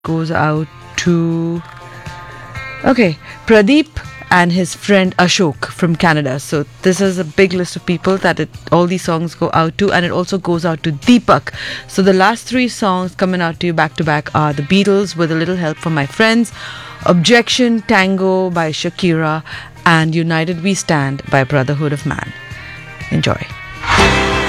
goes out to, okay, Pradeep and his friend Ashok from Canada. So this is a big list of people that all these songs go out to, and it also goes out to Deepak. So the last three songs coming out to you back to back are The Beatles with a little help from my friends, Objection Tango by Shakira, and United We Stand by Brotherhood of Man. Enjoy.